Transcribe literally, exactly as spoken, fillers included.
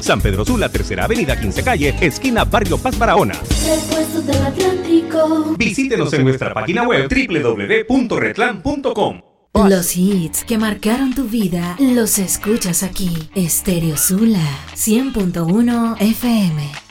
San Pedro Sula, Tercera Avenida, quince Calle, esquina Barrio Paz Barahona. Repuestos del Atlántico. Visítenos en nuestra página web doble u doble u doble u punto redland punto com. Los hits que marcaron tu vida los escuchas aquí. Estéreo Sula, cien punto uno F M.